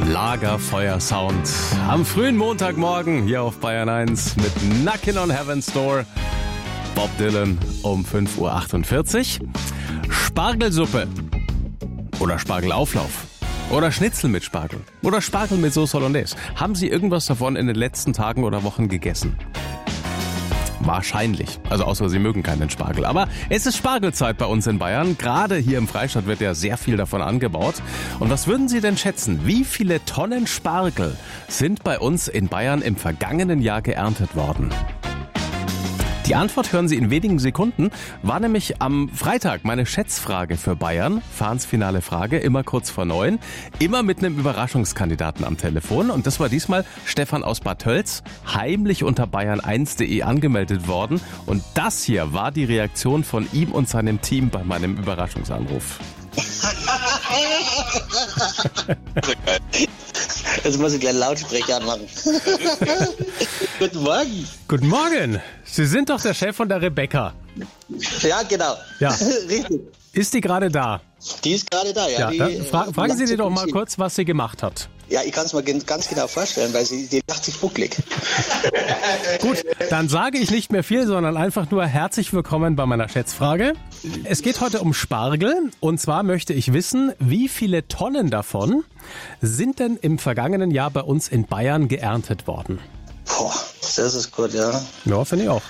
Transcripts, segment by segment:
Lagerfeuer-Sound am frühen Montagmorgen hier auf Bayern 1 mit Knockin' on Heaven's Door. Bob Dylan um 5.48 Uhr. Spargelsuppe oder Spargelauflauf oder Schnitzel mit Spargel oder Spargel mit Sauce Hollandaise. Haben Sie irgendwas davon in den letzten Tagen oder Wochen gegessen? Wahrscheinlich. Also außer Sie mögen keinen Spargel. Aber es ist Spargelzeit bei uns in Bayern. Gerade hier im Freistaat wird ja sehr viel davon angebaut. Und was würden Sie denn schätzen? Wie viele Tonnen Spargel sind bei uns in Bayern im vergangenen Jahr geerntet worden? Die Antwort hören Sie in wenigen Sekunden. War nämlich am Freitag meine Schätzfrage für Bayern. Fahns finale Frage, immer kurz vor 9. Immer mit einem Überraschungskandidaten am Telefon. Und das war diesmal Stefan aus Bad Tölz, heimlich unter bayern1.de angemeldet worden. Und das hier war die Reaktion von ihm und seinem Team bei meinem Überraschungsanruf. Jetzt muss ich gleich Lautsprecher anmachen. Guten Morgen. Guten Morgen. Sie sind doch der Chef von der Rebecca. Ja, genau. Ja. Richtig. Ist die gerade da? Die ist gerade da, ja. Ja, dann fragen Sie die doch mal kurz, was sie gemacht hat. Ja, ich kann es mir ganz genau vorstellen, weil die macht sich bucklig. Gut, dann sage ich nicht mehr viel, sondern einfach nur herzlich willkommen bei meiner Schätzfrage. Es geht heute um Spargel und zwar möchte ich wissen, wie viele Tonnen davon sind denn im vergangenen Jahr bei uns in Bayern geerntet worden? Boah, das ist gut, ja. Ja, finde ich auch.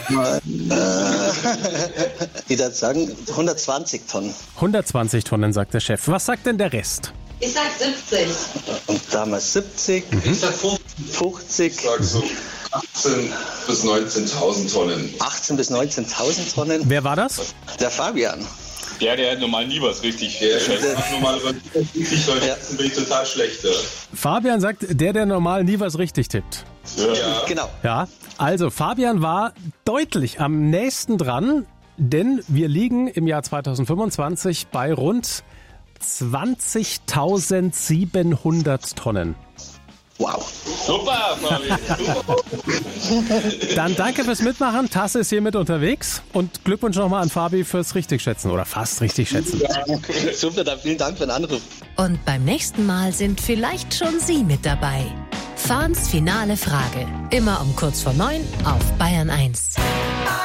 Ich würde sagen 120 Tonnen. 120 Tonnen, sagt der Chef. Was sagt denn der Rest? Ich sag 70. Und damals 70. Ich sag 50. Ich sag so 18.000 bis 19.000 Tonnen. 18.000 bis 19.000 Tonnen. Wer war das? Der Fabian. Ja, der hat normal nie was richtig. Der macht normalerweise richtig, weil bin ich total schlecht. Ja. Fabian sagt, der normal nie was richtig tippt. Ja. Genau. Ja, also Fabian war deutlich am nächsten dran, denn wir liegen im Jahr 2025 bei rund 20.700 Tonnen. Wow. Super, Fabian. Super. Dann danke fürs Mitmachen. Tasse ist hier mit unterwegs. Und Glückwunsch nochmal an Fabi fürs Richtigschätzen oder fast Richtigschätzen. Ja, super, dann vielen Dank für den Anruf. Und beim nächsten Mal sind vielleicht schon Sie mit dabei. Fahns finale Frage. Immer um kurz vor 9 auf Bayern 1.